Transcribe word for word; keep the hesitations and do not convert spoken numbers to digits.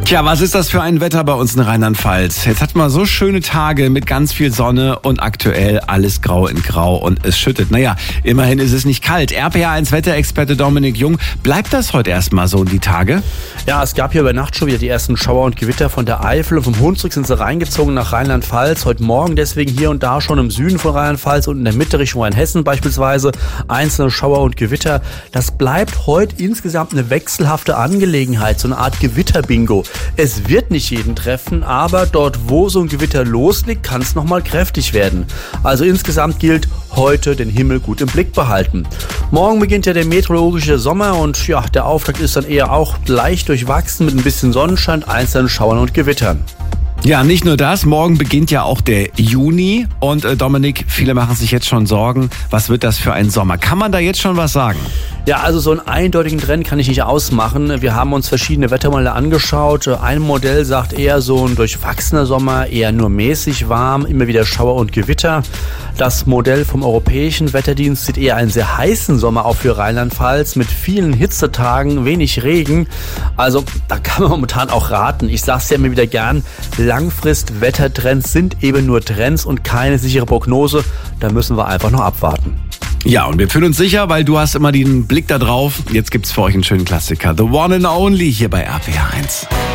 Tja, was ist das für ein Wetter bei uns in Rheinland-Pfalz? Jetzt hatten wir so schöne Tage mit ganz viel Sonne und aktuell alles grau in grau und es schüttet. Naja, immerhin ist es nicht kalt. R P R eins Wetterexperte Dominik Jung, bleibt das heute erstmal so die Tage? Ja, es gab hier über Nacht schon wieder die ersten Schauer und Gewitter von der Eifel und vom Hunsrück sind sie reingezogen nach Rheinland-Pfalz. Heute Morgen deswegen hier und da schon im Süden von Rheinland-Pfalz und in der Mitte Richtung Rheinhessen beispielsweise einzelne Schauer und Gewitter. Das bleibt heute insgesamt eine wechselhafte Angelegenheit, so eine Art Gewitterbingo. Es wird nicht jeden treffen, aber dort, wo so ein Gewitter loslegt, kann es nochmal kräftig werden. Also insgesamt gilt, heute den Himmel gut im Blick behalten. Morgen beginnt ja der meteorologische Sommer und ja, der Auftakt ist dann eher auch leicht durchwachsen mit ein bisschen Sonnenschein, einzelnen Schauern und Gewittern. Ja, nicht nur das, morgen beginnt ja auch der Juni und äh, Dominik, viele machen sich jetzt schon Sorgen, was wird das für ein Sommer? Kann man da jetzt schon was sagen? Ja, also so einen eindeutigen Trend kann ich nicht ausmachen. Wir haben uns verschiedene Wettermodelle angeschaut. Ein Modell sagt eher so ein durchwachsener Sommer, eher nur mäßig warm, immer wieder Schauer und Gewitter. Das Modell vom Europäischen Wetterdienst sieht eher einen sehr heißen Sommer auf für Rheinland-Pfalz mit vielen Hitzetagen, wenig Regen. Also da kann man momentan auch raten. Ich sage es ja immer wieder gern, Langfrist-Wettertrends sind eben nur Trends und keine sichere Prognose. Da müssen wir einfach noch abwarten. Ja, und wir fühlen uns sicher, weil du hast immer den Blick da drauf. Jetzt gibt's für euch einen schönen Klassiker. The One and Only hier bei R P R eins.